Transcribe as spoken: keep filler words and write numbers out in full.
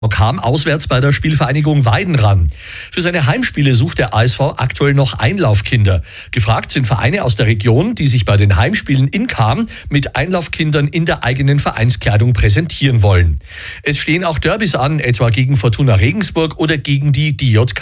Kam auswärts bei der Spielvereinigung Weidenran. Für seine Heimspiele sucht der A S V aktuell noch Einlaufkinder. Gefragt sind Vereine aus der Region, die sich bei den Heimspielen in Cham mit Einlaufkindern in der eigenen Vereinskleidung präsentieren wollen. Es stehen auch Derbys an, etwa gegen Fortuna Regensburg oder gegen die D J K